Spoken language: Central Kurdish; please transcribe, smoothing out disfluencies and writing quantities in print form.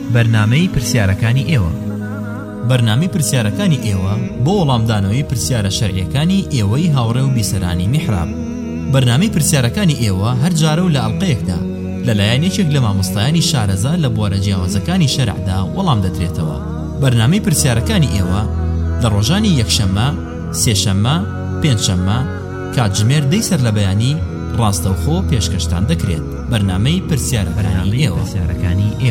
بەرنامەی پرسیارەکانی ئێوە. بەرنامەی پرسیارەکانی ئێوە بۆ وەڵامدانەوەی پرسیارە شەرعیەکانی ئێوەی هاوڕێ و بیسەرانی میحراب. بەرنامەی پرسیارەکانی ئێوە هەر جارە و لە ئەڵقەیەکدا لەلایەن یەکێک لە مامۆستایانی شارەزا لە بوارە جیاوازەکانی شەرعدا وەڵام دەدرێتەوە. بەرنامەی پرسیارەکانی ئێوە لە ڕۆژانی یەکشەممە، سێشەممە، پێنجشەممە کاتژمێر 10 سەر لە بەیانی ڕاستەوخۆ پێشکەشتان دەکرێت. بەرنامەی پرسیارەکانی ئێوە.